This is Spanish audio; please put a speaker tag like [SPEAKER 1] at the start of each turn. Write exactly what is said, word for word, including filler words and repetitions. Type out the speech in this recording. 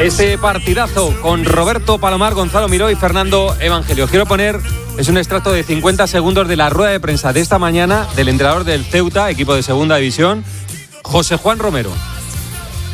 [SPEAKER 1] ese partidazo con Roberto Palomar, Gonzalo Miró y Fernando Evangelio. Quiero poner, es un extracto de cincuenta segundos de la rueda de prensa de esta mañana del entrenador del Ceuta, equipo de segunda división, José Juan Romero.